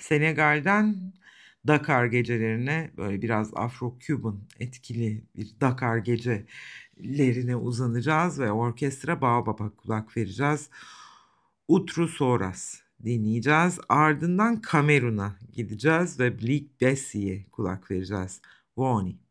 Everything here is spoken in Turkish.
Senegal'den Dakar gecelerine böyle biraz Afro-Cuban etkili bir Dakar gecelerine uzanacağız ve orkestra Baobab'a kulak vereceğiz. Utru Soras dinleyeceğiz. Ardından Kamerun'a gideceğiz ve Blik Bessie'ye kulak vereceğiz. Voni.